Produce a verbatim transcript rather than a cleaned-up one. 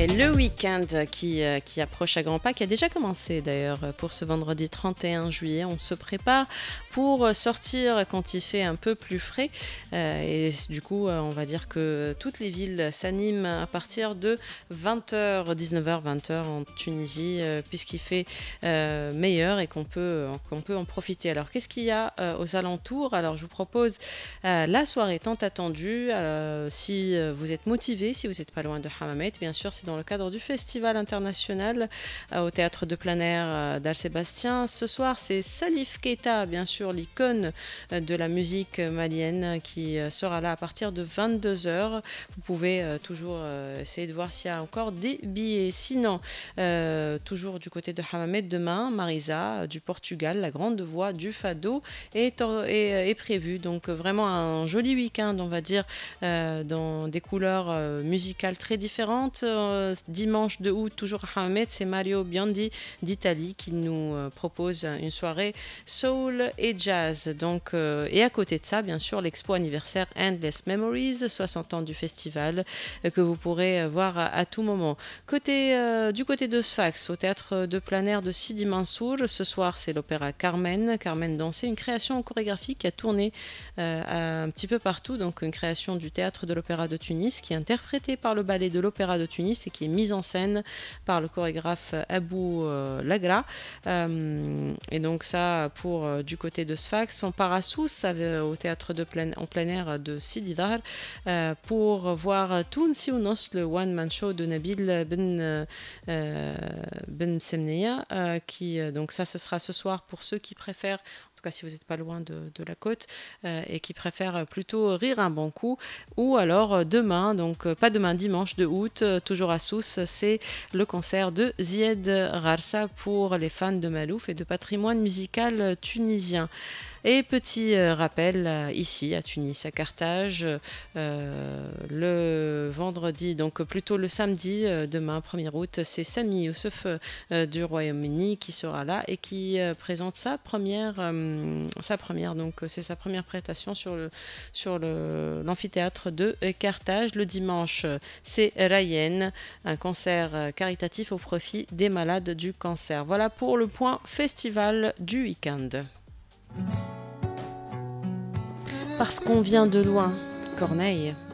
Et le week-end qui, euh, qui approche à grands pas, qui a déjà commencé d'ailleurs pour ce vendredi trente et un juillet, on se prépare pour sortir quand il fait un peu plus frais. Euh, et du coup, euh, on va dire que toutes les villes s'animent à partir de vingt heures, dix-neuf heures, vingt heures en Tunisie, euh, puisqu'il fait euh, meilleur et qu'on peut, qu'on peut en profiter. Alors, qu'est-ce qu'il y a euh, aux alentours? Alors, je vous propose euh, la soirée tant attendue. Euh, si vous êtes motivé, si vous n'êtes pas loin de Hammamet, bien sûr, c'est dans le cadre du Festival international euh, au théâtre de plein air euh, d'Al-Sébastien. Ce soir, c'est Salif Keita, bien sûr, l'icône euh, de la musique malienne, qui euh, sera là à partir de vingt-deux heures. Vous pouvez euh, toujours euh, essayer de voir s'il y a encore des billets. Sinon, euh, toujours du côté de Hammamet, demain, Marisa euh, du Portugal, la grande voix du Fado, est, est, est prévue. Donc, vraiment un joli week-end, on va dire, euh, dans des couleurs euh, musicales très différentes. Euh, dimanche deux août, toujours à Hammamet, c'est Mario Biondi d'Italie qui nous euh, propose une soirée soul et jazz. Donc, euh, et à côté de ça, bien sûr, l'expo anniversaire Endless Memories, soixante ans du festival, euh, que vous pourrez euh, voir à, à tout moment. Côté, euh, du côté de Sfax, au théâtre de plein air de Sidi Mansour, ce soir, c'est l'opéra Carmen, Carmen Dansé, une création chorégraphique qui a tourné euh, un petit peu partout, donc une création du théâtre de l'opéra de Tunis, qui est interprétée par le ballet de l'opéra de Tunis et qui est mise en scène par le chorégraphe Abou euh, Lagra. Euh, et donc ça, pour euh, du côté de Sfax, on part à Sousse euh, au théâtre de plein, en plein air de Sidi Dar euh, pour voir Toun Siounos, le one-man show de Nabil Ben, euh, ben Semneya, euh, qui, euh, donc ça, ce sera ce soir pour ceux qui préfèrent, en tout cas si vous n'êtes pas loin de, de la côte, euh, et qui préfèrent plutôt rire un bon coup, ou alors demain, donc pas demain, dimanche deux août, toujours à Sousse, c'est le concert de Zied Rarsa pour les fans de Malouf et de patrimoine musical tunisien. Et petit euh, rappel, euh, ici à Tunis, à Carthage, euh, le vendredi, donc plutôt le samedi, euh, demain, premier août, c'est Sami Youssef euh, du Royaume-Uni qui sera là et qui euh, présente sa première, euh, sa première, donc c'est sa première prestation sur, le, sur le, l'amphithéâtre de Carthage. Le dimanche, c'est Rayen, un concert caritatif au profit des malades du cancer. Voilà pour le point festival du week-end. Parce qu'on vient de loin, Corneille.